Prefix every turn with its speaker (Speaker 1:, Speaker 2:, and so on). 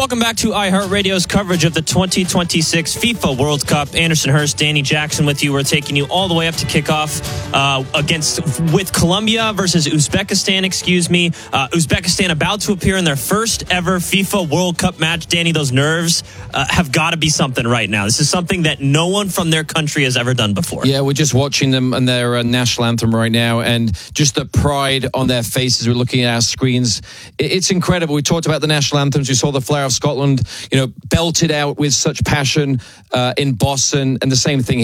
Speaker 1: Welcome back to iHeartRadio's coverage of the 2026 FIFA World Cup. Anderson Hurst, Danny Jackson with you. We're taking you all the way up to kickoff with Colombia versus Uzbekistan, Uzbekistan about to appear in their first ever FIFA World Cup match. Danny, those nerves have got to be something right now. This is something that no one from their country has ever done before.
Speaker 2: Yeah, we're just watching them and their national anthem right now, and just the pride on their faces. We're looking at our screens. It's incredible. We talked about the national anthems. We saw the Flower of Scotland, belted out with such passion in Boston, and the same thing